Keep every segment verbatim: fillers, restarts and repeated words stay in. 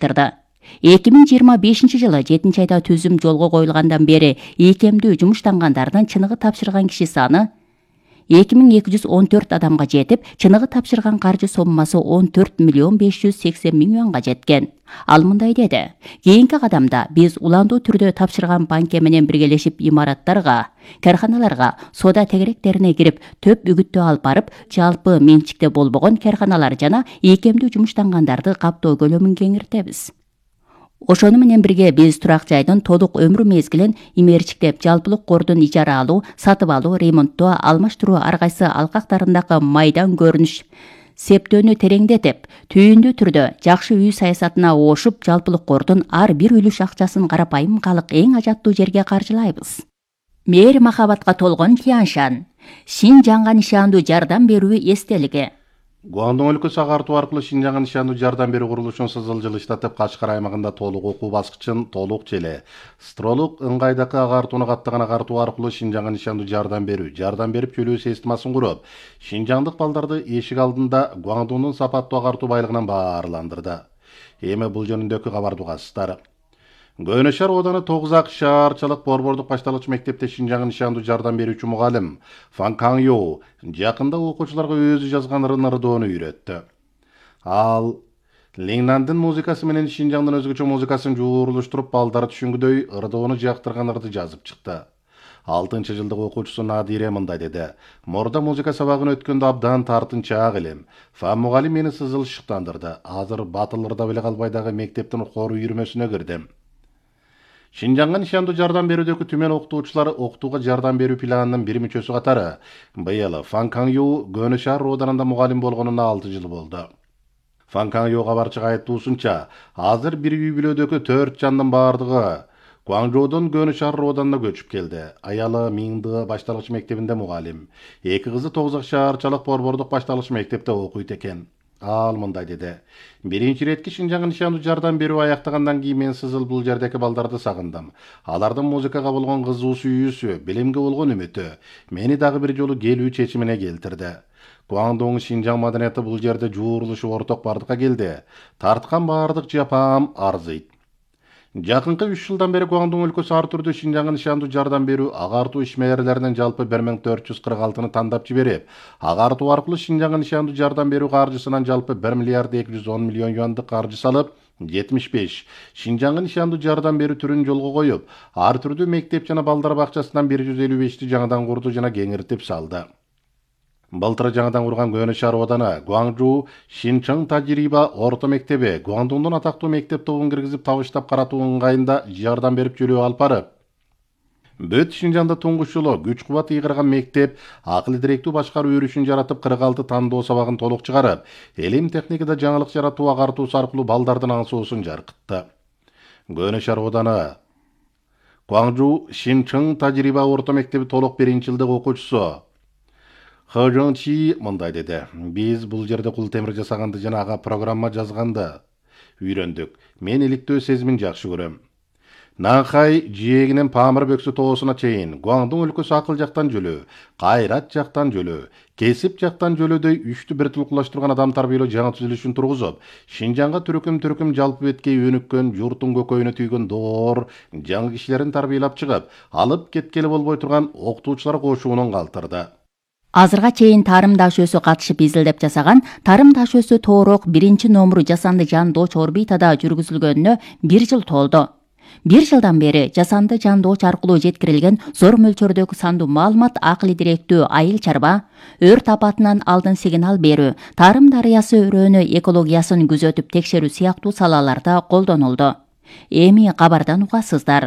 алыштырды. эки миң жыйырма бешинчи жылы жетинчи айда түзүм жолго коюлгандан бери ийкемдүү жумуштангандардын чыныгы тапшырган киши саны эки миң эки жүз он төрт адамга жетип, чыныгы тапшырган каржы соммасы он төрт миллион беш жүз сексен миң юанга жеткен. Ал мындай деди: кийинки кадамда биз уландуу түрдө тапшырган банке менен биргелешип имараттарга, карханаларга, соода тегеректерине кирип, төп үгүттөө алып барып, жалпы менчикте болбогон карханалар жана ийкемдүү жумуштангандарды каптоо көлөмүн кеңейтебиз. Ошону менен бирге биз турак жайдын толук өмүр мезгилин имерчиктеп, жалпылык кордон ижара алуу, сатып алуу, ремонттоо, алмаштыруу ар кайсы алкактарындагы майдан көрүнүш септөөнү тереңдетип, түйүндүү түрдө жакшы үй саясатына оошуп, жалпылык кордон ар бир үлүш акчасын карапайым калк эң ажаттуу жерге каржылайбыз. Мээри махабатка толгон Тяньшан, Шинжаңга нишандуу жардам берүү эстелиги. Гуандун өлкөсү агартуу аркылуу Шинжаңга нишандуу жардам берүү курулушун сызыл жылыштатып, Кашкар аймагында толук окуу баскычын толук челе. Стролук ыңгайдакы агартууну каттаган агартуу аркылуу Шинжаңга нишандуу жардам берүү, жардам берип чөлөө системасын куруп, шинжаңдык балдарды эшик алдында Гуандунун сапаттуу агартуу байлыгынан баарландырды. Эми бул жөнүндөгү кабарды угасыздар. Көөнө шаар ооданы тогуз ак шаарчылык борбордук башталгыч мектепте Шинжаңга нишандуу жардам берүүчү мугалим Фан Кан Йоу жакында окуучуларга өзү жазган ырдоону үйрөттү. Ал Лиңнандын музыкасы менен Шинжаңдын өзгөчө музыкасын жуурулуштуруп, балдар түшүнгүдөй ырдоону жактырган ырды жазып чыкты. алтынчы жылдык окуучусу Надире мындай деди: "Морда музыка сабагын өткөндө абдан тартынчаак элем. Фан мугалим мени сызыл шыктандырды. Азыр батыл ырдап эле калбай дагы мектептин хор үйүрмөсүнө кирдим." Шинжаңга нишандуу жардам берүүдөгү түмен окутуучулар окутууга жардам берүү планынын бир мүчөсү катары быйыл Фан Кан Йоу Көөнө шаар рооданында мугалим болгонуна алты жыл болду. Фан Кан Йоу кабарчыга айттуусунча, азыр бир үй бүлөдөгү төрт жандын баардыгы Гуанчжоудон Көөнө шаар рооданына көчүп келди. Аялы Минды башталгыч мектебинде мугалим. Эки кызы тогуз ак шаарчылык борбордук башталгыч мектепте окуйт экен. Ал мындай деди: "Биринчи иретки Шинжаңга нишандуу жардам берүү аяктагандан кийин мен сызыл бул жердеки балдарды сагындым. Алардын музыкага болгон кызуу сүйүүсү, билимге болгон үмүтү мени дагы бир жолу келүү чечимине келтирди. Гуандун Шинжаң маданияты бул жерде жуурулушу орток бардыкка келди. Тарткан баардык жапаам арзыйт. Жакынкы үч жылдан бери Гуандун өлкөсү ар түрдүү Шинжаңга нишандуу жардам берүү агартуу ишмерлеринин жалпы бир миң төрт жүз кырк алтыны тандап жиберип, агартуу аркылуу Шинжаңга нишандуу жардам берүү каржысынан жалпы бир миллиард эки жүз он миллион юандык каржы салып, жетимиш беш Шинжаңга нишандуу жардам берүү түрүн жолго коюп, ар түрдүү мектеп жана балдар бакчасынан бир жүз элүү бешти жаңадан курду жана кеңиртип салды. Былтыр жаңадан курган Көөнө шаар ооданы Гуанчжоу Шинчың тажриба орто мектеби Гуандундун атактуу мектеп тобун киргизип табыштап каратуу ыңгайында жардам берип чөлөө алып барып, бүт Шинжаңда туңгуч жолу күч кубат ыйгырган мектеп акыл директүү башкаруу өрүшүн жаратып, кырк алты тандоо сабагын толук чыгарып, элим техникада жаңылык жаратуу агартуусу аркылуу балдардын аңсоосун жаркытты. Көөнө шаар ооданы Гуанчжоу Шинчың тажриба орто мектеби толук биринчи жылдык окуучусу Хэ Жон Чи мындай деди: "Биз бул жерде кул темир жасаганды жана ага программа жазганды үйрөндүк. Мен иликтөө сезимин жакшы көрөм. Нанхай жээгинен Памыр бөксү тоосуна чейин Гуандун өлкөсү акыл жактан жөлөө, кайрат жактан жөлөө, кесип жактан жөлөөдөй үчтү бир тулкулаштырган адам тарбиялоо жаңы түзүлүшүн тургузуп, Шинжаңга түркүм-түркүм жалпы беткей өнүккөн, журтун көкөйүнө түйгөн доор жаңы кишилерин тарбиялап чыгып, алып кеткели болбой турган окутуучулар кошуунун калтырды." Азырга чейин тарым дашөөсү катышып изилдеп жасаган тарым дашөөсү тоорок биринчи номуру жасанды жандооч орбитада жүргүзүлгөнүнө бир жыл толду. Бир жылдан бери жасанды жандооч аркылуу жеткирилген зор мөлчөрдөгү сандуу маалымат акыл директүү айыл чарба, өрт апатынан алдын сигнал берүү, тарым дарыясы өрөөнү экологиясын күзөтүп текшерүү сыяктуу салаларда колдонулду. Эми кабардан угасыздар.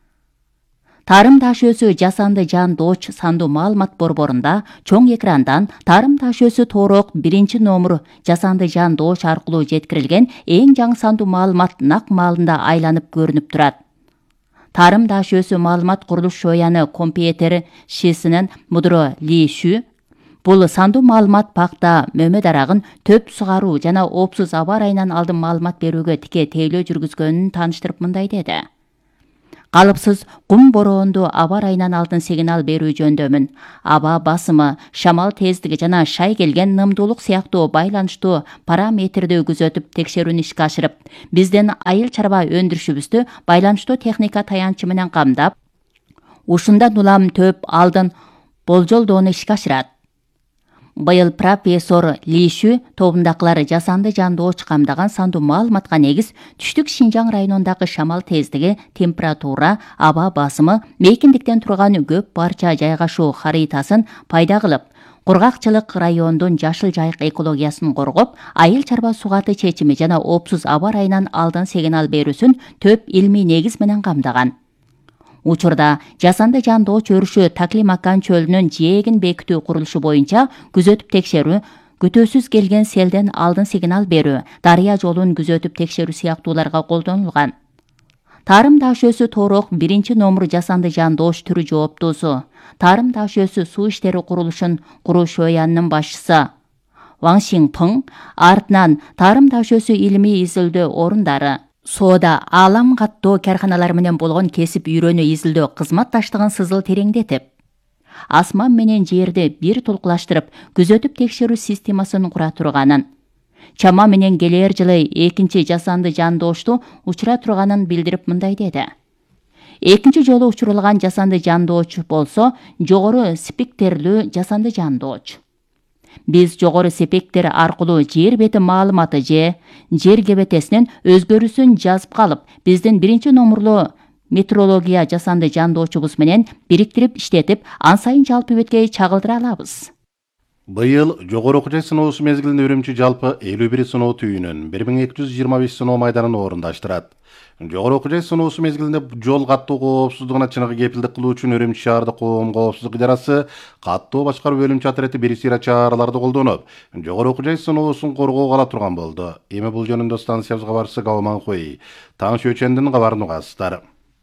Тарым дашөөсү жасанды жандооч сандуу маалымат борборунда чоң экрандан тарым дашөөсү тоорок биринчи номуру жасанды жандооч аркылуу жеткирилген эң жаңы сандуу маалымат нак маалында айланып көрүнүп турат. Тарым дашөөсү маалымат курулуш шояны компьютер шисинен Мудро Ли Шү бул сандуу маалымат пакта, мөмө дарагын төп сугаруу жана оопсуз аба ырайынан алдын маалымат берүүгө тике тейлөө жүргүзгөнүн тааныштырып мындай деди: Калыпсыз кум бороондо аба ырайынан алдын сигнал берүү жөндөмүн. Аба басымы, шамал тездиги жана шай келген нымдуулук сыяктуу байланыштуу параметрди күзөтүп текшерүүнү ишке ашырып, биздин айыл чарба өндүрүшүбүздү байланыштуу техника таянычы менен камдап, ушундан улам төп алдын болжолдоону ишке ашырат. Быйыл профессор Ли Шү тобундакылар жасанды жандооч камдаган сандуу маалыматка негиз түштүк Шинжаң районундагы шамал тездиги, температура, аба басымы, мейкиндиктен турган көп барча жайгашуу харитасын пайда кылып, кургакчылык райондун жашыл жайык экологиясын коргоп, айыл чарба сугаты чечими жана оопсуз аба ырайынан алдын сигнал берүүсүн төп илмий негиз менен камдаган. Учурда жасанды жандооч өрүшү Таклимакан чөлүнүн жээгин бекитүү курулушу боюнча күзөтүп текшерүү, күтүүсүз келген селден алдын сигнал берүү, дарыя жолун күзөтүп текшерүү сыяктууларга колдонулган. Тарым таш өсү Тоорок биринчи номер жасанды жандооч түрү жооптуусу, Тарым таш өсү суу иштери курулушун куруу шөянынын башчысы Ван Шинпың, артынан Тарым таш өсү илимий изилдөө орундары, соода аалам каттоо карканалар менен болгон кесип үйрөнүү изилдөө кызматташтыгын сызыл тереңдетип, асман менен жерди бир толкулаштырып күзөтүп текшерүү системасын кура турганын, чама менен келер жылы экинчи жасанды жандоочту учура турганын билдирип мындай деди. Экинчи жолу учурулган жасанды жандооч болсо жогору спектрлүү жасанды жандооч. Биз жогору спектр аркылуу жер бети маалыматы же жер кебетесинин өзгөрүүсүн жазып калып, биздин биринчи номерлуу метеорология жасанды жандоочубуз менен бириктирип иштетип, ан сайын жалпы бетке чагылдыра алабыз. Быйыл жогору окуу жай сыноосу мезгилинде Үрүмчү жалпы элүү бир сыноо түйүнүн бир миң эки жүз жыйырма беш сыноо майданын орундаштырат. Жогору окуу жай сыноосу мезгилинде жол каттоо коопсуздугуна чыныгы кепилдик кылуу үчүн Үрүмчү шаардык коом коопсуздук идарасы каттоо башкаруу бөлүмчө отряды бир сыйра чараларды колдонуп, жогору окуу жай сыноосун коргоого ала турган болду. Эми бул жөнүндө станциябыз кабарчысы Гаоман Хуэй Таң Шөчендин кабарын угасыздар.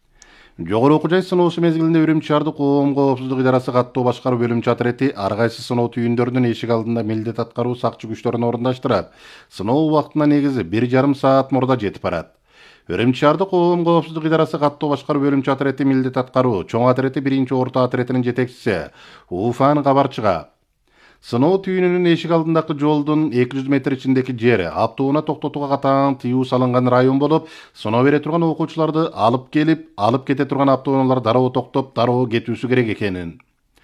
Жогору окуу жай сыноосу мезгилинде Үрүмчү шаардык коом коопсуздук идарасы каттоо башкаруу бөлүмчө отряды ар кайсы сыноо түйүндөрүнүн эшик алдында милдет аткаруу сакчы күчтөрүн орундаштырат. Сыноо убактына негизи бир жарым саат мурда жетип барат. Үрүмчү шаардык коом коопсуздук идарасы каттоо башкаруу бөлүмчө отряды милдет аткаруу чоң отряды биринчи орто отрядынын жетекчиси Уфан кабарчыга сыноо түйүнүнүн эшик алдындагы жолдун эки жүз метр ичиндеги жери автоунаа токтотууга катаң тыюу салынган район болуп, сыноо бере турган окуучуларды алып келип, алып кете турган автоунаалар дароо токтоп, дароо кетүүсү керек экенин.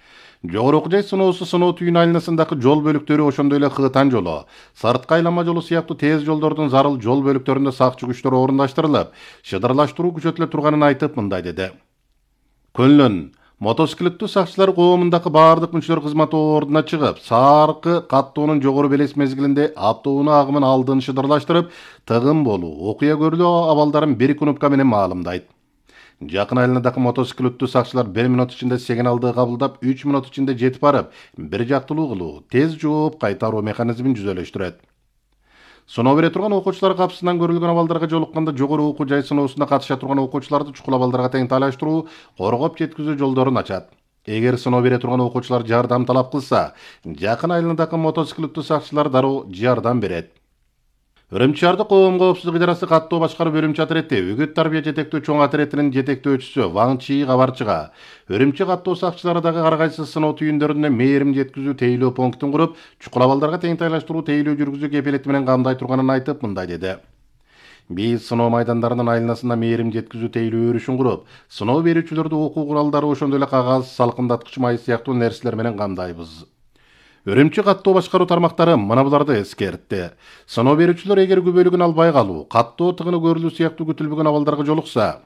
Жогору окуу жай сыноосу сыноо түйүн айланасындагы жол бөлүктөрү ошондой эле Кытан жолу, сырткы айланма жолу сыяктуу тез жолдордун зарыл жол бөлүктөрүндө сакчы күчтөр орундаштырылып, шыдырлаштыруу күчөтүлө турганын айтып мындай деди. Көнлөн мотоциклеттүү сакчылар коомундагы баардык мүчөлөр кызмат ордуна чыгып, саркы каттоонун жогору белес мезгилинде автоунаа агымын алдын шыдырлаштырып, тыгын болуу, окуя көрүлүү абалдарын бир кнопка менен маалымдайт. Жакын айланадагы мотоциклеттүү сакчылар бир минут ичинде сигналды кабылдап, үч минут ичинде жетип барып, бир жактылуу кылуу, тез жооп кайтаруу механизмин жүзөлөштүрөт. Сыноо бере турган окуучулар капсынан көрүлгөн абалдарга жолукканда жогору окуу жай сыноосуна катыша турган окуучуларды чукул абалдарга тең тайлаштыруу, коргоп жеткизүү жолдорун ачат. Эгер сыноо бере турган окуучулар жардам талап кылса, жакын айланадагы мотоциклеттүү сакчылар дароо жардам берет. Үрүмчү шаардык коом коопсуздук идарасы каттоо башкаруу бөлүмчө отряды үгүт тарбия жетектөө чоң отрядынын жетектөөчүсү Ван Чи кабарчыга Үрүмчү каттоо сакчылары дагы ар кайсы сыноо түйүндөрүнө мээрим жеткизүү тейлөө пунктун куруп, чукул абалдарга тең тайлаштыруу тейлөө жүргүзүү кепилети менен камдай турганын айтып мындай деди. Биз сыноо майдандарынын айланасында мээрим жеткизүү тейлөө өрүшүн куруп, сыноо берүүчүлөрдү окуу куралдары ошондой эле кагаз, салкындаткыч май сыяктуу нерселер менен камдайбыз. Үрүмчү каттоо башкаруу тармактары мына буларды эскертти. Сыноо берүүчүлөр эгер күбөлүгүн албай калуу, каттоо тыгыны көрүлүү сыяктуу күтүлбөгөн абалдарга жолукса,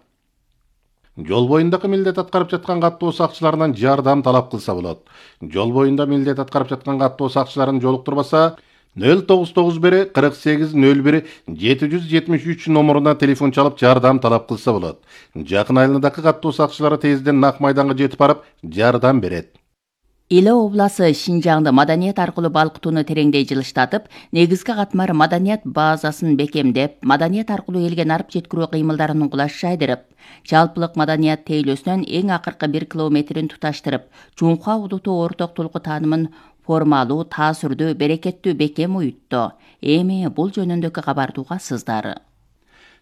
жол боюндагы милдет аткарып жаткан каттоо сакчыларынан жардам талап кылса болот. Жол боюнда милдет аткарып жаткан каттоо сакчыларын жолуктурбаса, нөл тогуз тогуз бир кырк сегиз нөл бир жети жүз жетимиш үч номуруна телефон чалып жардам талап кылса болот. Жакын айланадагы каттоо сакчылары тезден нак майданга жетип барып, жардам берет. Иле обласы Шинжаңды маданият аркылуу балкытууну тереңдей жылыштатып, негизги катмар маданият базасын бекемдеп, маданият аркылуу элге нарып жеткирүү кыймылдарын кулаш жайдырып, жалпылык маданият тейлөөсүнөн эң акыркы бир километрин туташтырып, Жумха улуттуу орток толку таанымын формалуу, таасирдүү, берекеттүү бекем уютту. Эми бул жөнүндөгү кабарды угасыздар.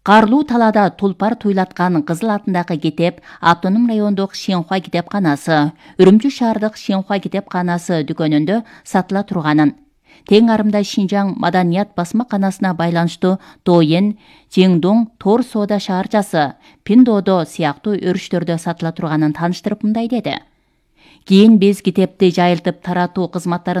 Карлуу талаада тулпар туйлаткан Кызыл атындагы китеп Автоном райондук Шенхуа китепканасы, Үрүмчү шаардык Шенхуа китепканасы дүкөнүндө сатыла турганын, тең арымда Шинжаң маданият басмаканасына байланыштуу Тоен, Жеңдоң тор соода шаарчасы, Пиндодо сыяктуу өрүштөрдө сатыла турганын тааныштырып мындай деди. Кийин биз китепти жайылтып таратуу кызматтарын